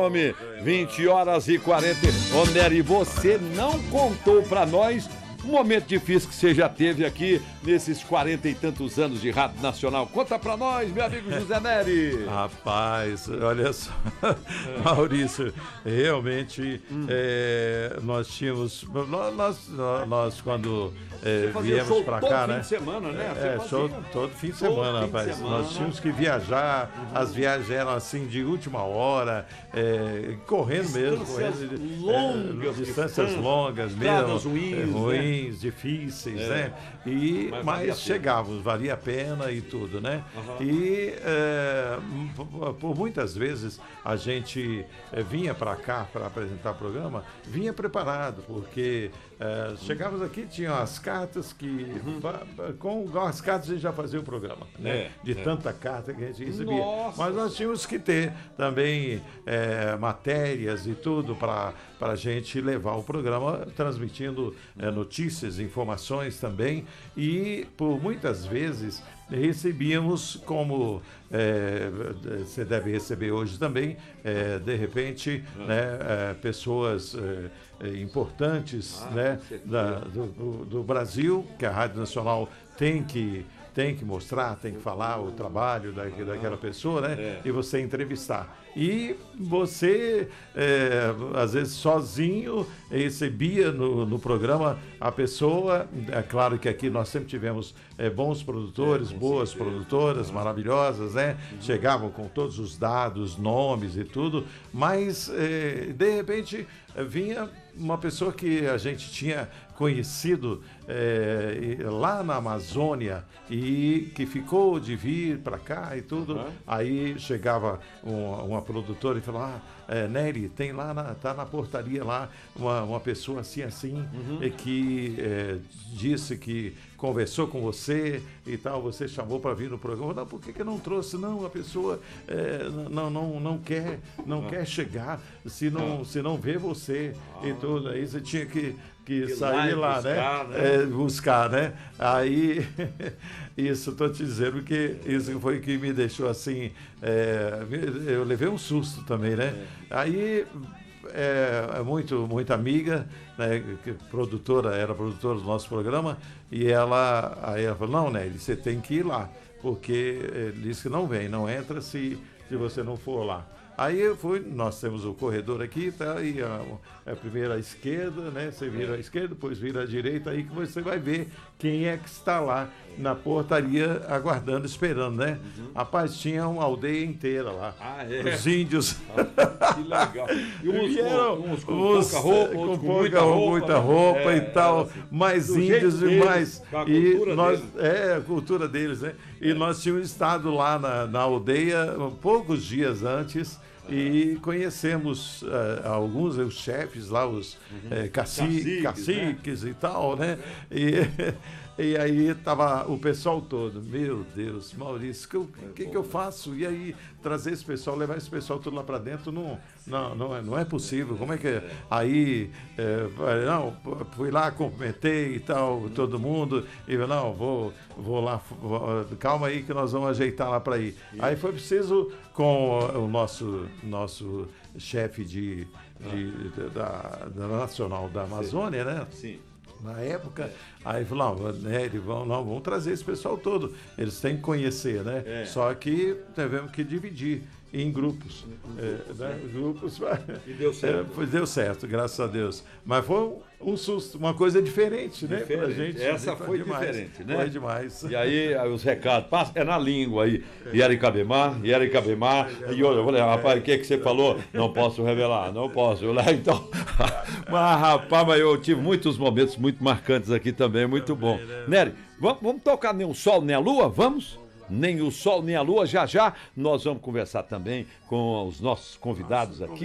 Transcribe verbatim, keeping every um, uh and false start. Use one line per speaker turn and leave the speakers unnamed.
homem. vinte horas e quarenta. Ô, Nery, você não contou pra nós um momento difícil que você já teve aqui nesses quarenta e tantos anos de Rádio Nacional. Conta pra nós, meu amigo José Nery.
Rapaz, olha só, Maurício, realmente hum. é, nós tínhamos, nós, nós, nós quando é, viemos pra cá, né?
Todo fim de semana, né?
É, show todo fim de semana, fim rapaz. De semana. Nós tínhamos que viajar, uhum. as viagens eram assim de última hora, é, correndo mesmo, correndo,
longas,
é, distâncias longas mesmo,
ruins,
é, ruins
né?
difíceis,
é.
né? E, mas,
mas
chegávamos, valia a pena e tudo, né?
Uhum.
E é, por muitas vezes a gente é, vinha para cá para apresentar o programa, vinha preparado, porque é, chegávamos aqui, tinham as cartas que, uhum. com, com as cartas a gente já fazia o programa, né?
É,
de
é.
tanta carta que a gente recebia.
Nossa.
Mas nós tínhamos que ter também é, matérias e tudo para a gente levar o programa, transmitindo é, notícias, informações também, e por muitas vezes recebíamos, como é, você deve receber hoje também, é, de repente, uhum. né, é, pessoas é, importantes ah, né, da, do, do Brasil, que a Rádio Nacional tem que tem que mostrar, tem que falar o trabalho da, daquela pessoa, né? É. E você entrevistar. E você, é, às vezes, sozinho, recebia no, no programa a pessoa. É claro que aqui nós sempre tivemos é, bons produtores, é, boas certeza. produtoras, uhum. maravilhosas, né? Uhum. Chegavam com todos os dados, nomes e tudo, mas, é, de repente, vinha uma pessoa que a gente tinha conhecido é, lá na Amazônia e que ficou de vir para cá e tudo. Uhum. Aí chegava uma, uma produtora e falava, ah, é, Nery, tem lá, na, tá na portaria lá uma, uma pessoa assim, assim, uhum. é, que é, disse que conversou com você e tal, você chamou para vir no programa. Não, por que, que não trouxe? Não, a pessoa é, não, não, não quer, não uhum. quer chegar se não, uhum. se não vê você uhum. e tudo. Aí você tinha que que sair lá, buscar, né? né? É, buscar, né? Aí, isso, estou te dizendo que isso foi que me deixou assim, é, eu levei um susto também, né? É. Aí, é, muito, muita amiga, né? Que produtora, era produtora do nosso programa, e ela, aí ela falou, não, Nery, você tem que ir lá, porque ele disse que não vem, não entra se, se você não for lá. Aí eu fui, nós temos o corredor aqui, tá? E a, a primeira à esquerda, né? Você vira à esquerda, depois vira à direita, aí que você vai ver quem é que está lá na portaria aguardando, esperando, né? Uhum. Rapaz, tinha uma aldeia inteira lá.
Ah, é?
Os índios.
Ah, que legal. E uns,
vieram,
com, uns com
uns,
pouca roupa,
com,
com
pouca,
muita roupa,
muita roupa
é,
e tal,
assim,
mais índios e mais. E nós,
deles.
é, a cultura deles, né? E é. nós tínhamos estado lá na, na aldeia poucos dias antes. E conhecemos uh, alguns os chefes lá, os uhum. uh, caciques, caciques né? e tal, né? E, e aí estava o pessoal todo. Meu Deus, Maurício, o que, que, que eu faço? E aí trazer esse pessoal, levar esse pessoal tudo lá para dentro, não, não, não, é, não é possível. Como é que é? Aí, é, não, fui lá, cumprimentei e tal, todo mundo, e não, vou, vou lá, vou, calma aí que nós vamos ajeitar lá para ir. Aí foi preciso, com o nosso, nosso chefe de, de, da, da Nacional da Amazônia, né?
Sim.
Na época, aí falou, não, né, vão, não, vamos trazer esse pessoal todo, eles têm que conhecer, né? É. Só que tivemos que dividir em grupos. Em grupos, é, né? grupos
e deu certo.
É, deu certo, graças a Deus. Mas foi um susto, uma coisa diferente, né?
Diferente.
Pra gente.
Essa foi
demais.
diferente, né?
Foi demais.
E aí, os recados, passa, é na língua aí. Yaricabemar, Yaricabemar. E olha, eu falei, rapaz, o que, que você falou? Não posso revelar, não posso. Então, mas rapaz, mas eu tive muitos momentos muito marcantes aqui também, muito bom. Nery, vamos, vamos tocar Nem o Sol Nem a Lua? Vamos? Nem o Sol Nem a Lua, já já nós vamos conversar também com os nossos convidados aqui.